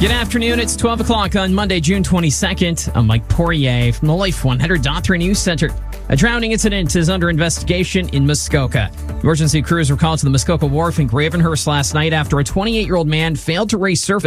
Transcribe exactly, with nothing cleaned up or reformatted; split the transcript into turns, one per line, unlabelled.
Good afternoon. It's twelve o'clock on Monday, June twenty-second. I'm Mike Poirier from the Life one hundred point three News Center. A drowning incident is under investigation in Muskoka. Emergency crews were called to the Muskoka Wharf in Gravenhurst last night after a twenty-eight-year-old man failed to raise surface